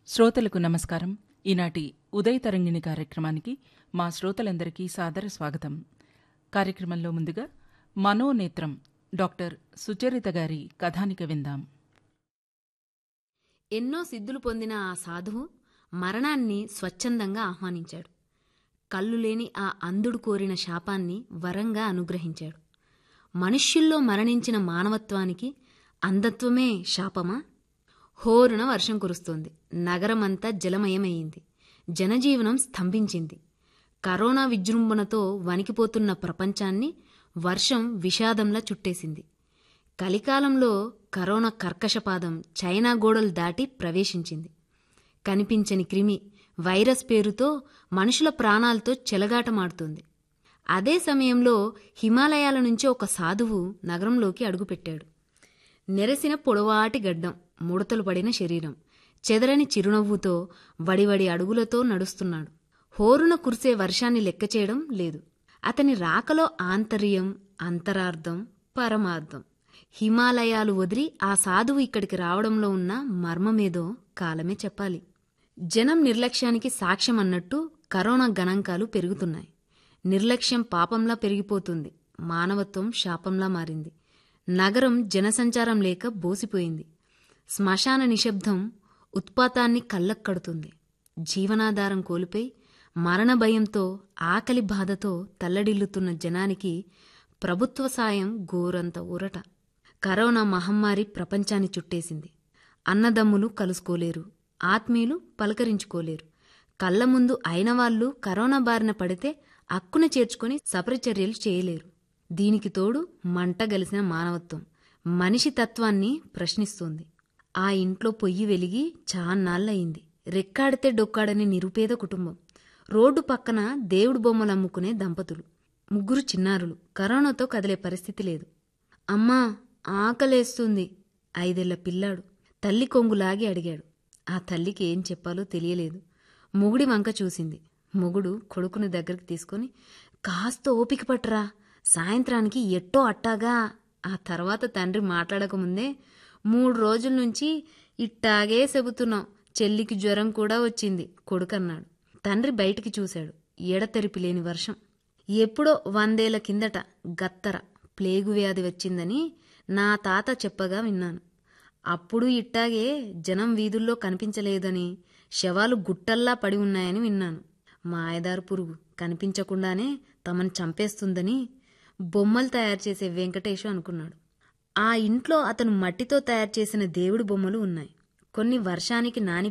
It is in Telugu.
శ్రోతలకు నమస్కారం. ఈనాటి ఉదయ తరంగిణి కార్యక్రమానికి మా శ్రోతలందరికీ సాదర స్వాగతం. కార్యక్రమంలో ముందుగా మనోనేత్రం డాక్టర్ సుచరిత గారి కథానిక విందాం. ఎన్నో సిద్ధులు పొందిన ఆ సాధువు మరణాన్ని స్వచ్ఛందంగా ఆహ్వానించాడు. కళ్ళు లేని ఆ అంధుడు కోరిన శాపాన్ని వరంగా అనుగ్రహించాడు. మనుష్యుల్లో మరణించిన మానవత్వానికి అంధత్వమే శాపమా? హోరున వర్షం కురుస్తోంది. నగరమంతా జలమయమయ్యింది. జనజీవనం స్తంభించింది. కరోనా విజృంభణతో వణికిపోతున్న ప్రపంచాన్ని వర్షం విషాదంలా చుట్టేసింది. కలికాలంలో కరోనా కర్కశపాదం చైనా గోడలు దాటి ప్రవేశించింది. కనిపించని క్రిమి వైరస్ పేరుతో మనుషుల ప్రాణాలతో చెలగాటమాడుతోంది. అదే సమయంలో హిమాలయాల నుంచి ఒక సాధువు నగరంలోకి అడుగుపెట్టాడు. నెరసిన పొడవాటి గడ్డం, ముడతలు పడిన శరీరం, చెదరని చిరునవ్వుతో వడివడి అడుగులతో నడుస్తున్నాడు. హోరున కురిసే వర్షాన్ని లెక్క చేయడం లేదు. అతని రాకలో ఆంతర్యం, అంతరార్థం, పరమార్థం. హిమాలయాలు వదిలి ఆ సాధువు ఇక్కడికి రావడంలో ఉన్న మర్మమేదో కాలమే చెప్పాలి. జనం నిర్లక్ష్యానికి సాక్ష్యం అన్నట్టు కరోనా గణాంకాలు పెరుగుతున్నాయి. నిర్లక్ష్యం పాపంలా పెరిగిపోతుంది. మానవత్వం శాపంలా మారింది. నగరం జనసంచారం లేక బోసిపోయింది. శ్మశాన నిశ్శబ్దం ఉత్పాతాన్ని కళ్ళక్కడుతుంది. జీవనాధారం కోల్పోయి మరణ భయంతో, ఆకలి బాధతో తల్లడిల్లుతున్న జనానికి ప్రభుత్వ సాయం గోరంత ఊరట. కరోనా మహమ్మారి ప్రపంచాన్ని చుట్టేసింది. అన్నదమ్ములు కలుసుకోలేరు, ఆత్మీయులు పలకరించుకోలేరు. కళ్ల ముందు అయినవాళ్లు కరోనా బారిన పడితే అక్కున చేర్చుకుని సపరిచర్యలు చేయలేరు. దీనికి తోడు మంట గలిసిన మానవత్వం మనిషి తత్వాన్ని ప్రశ్నిస్తోంది. ఆ ఇంట్లో పొయ్యి వెలిగి చాన్నాళ్లయింది. రెక్కాడితే డొక్కాడని నిరుపేద కుటుంబం, రోడ్డు పక్కన దేవుడు బొమ్మలు అమ్ముకునే దంపతులు, 3 చిన్నారులు. కరోనాతో కదిలే పరిస్థితి లేదు. అమ్మా ఆకలేస్తుంది. 5 ఏళ్ల పిల్లాడు తల్లి కొంగులాగి అడిగాడు. ఆ తల్లికి ఏం చెప్పాలో తెలియలేదు. మొగుడి వంక చూసింది. మొగుడు కొడుకుని దగ్గరికి తీసుకుని, కాస్త ఓపిక పట్టరా, సాయంత్రానికి ఎట్టో అట్టాగా. ఆ తర్వాత తండ్రి మాట్లాడకముందే, 3 రోజుల నుంచి ఇట్టాగే చెబుతున్నాం, చెల్లికి జ్వరం కూడా వచ్చింది కొడుకన్నాడు. తండ్రి బయటికి చూశాడు. ఎడతెరిపి లేని వర్షం. ఎప్పుడో 100 ఏళ్ల కిందట గత్తర ప్లేగు వ్యాధి వచ్చిందని నా తాత చెప్పగా విన్నాను. అప్పుడు ఇట్టాగే జనం వీధుల్లో కనిపించలేదని, శవాలు గుట్టల్లా పడి ఉన్నాయని విన్నాను. మాయదారు పురుగు కనిపించకుండానే తమను చంపేస్తుందని బొమ్మలు తయారు చేసే వెంకటేశు అనుకున్నాడు. ఆ ఇంట్లో అతను మట్టితో తయారు చేసిన దేవుడి బొమ్మలు ఉన్నాయి. కొన్ని వర్షానికి నాని